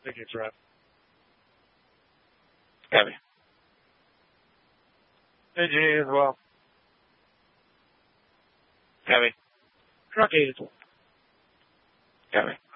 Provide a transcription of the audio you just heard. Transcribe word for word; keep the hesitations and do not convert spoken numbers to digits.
think it's right. Gabby. Hey, G as well. Gabby. Truck eight. Gabby.